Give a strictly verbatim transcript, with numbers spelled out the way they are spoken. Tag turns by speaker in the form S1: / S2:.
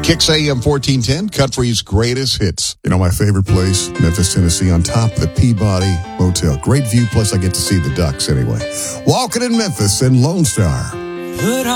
S1: Kicks A M fourteen ten, country's greatest hits. You know, my favorite place, Memphis, Tennessee, on top of the Peabody Motel. Great view, plus I get to see the Ducks anyway. Walking in Memphis in Lone Star.
S2: Put